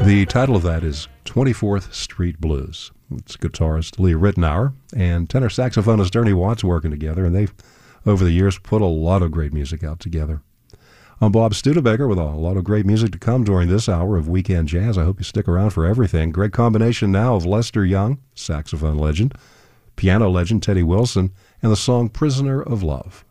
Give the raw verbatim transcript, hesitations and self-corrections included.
The title of that is twenty-fourth Street Blues. It's guitarist Lee Ritenour and tenor saxophonist Ernie Watts working together, and they've, over the years, put a lot of great music out together. I'm Bob Studebaker with a lot of great music to come during this hour of Weekend Jazz. I hope you stick around for everything. Great combination now of Lester Young, saxophone legend, piano legend Teddy Wilson, and the song Prisoner of Love.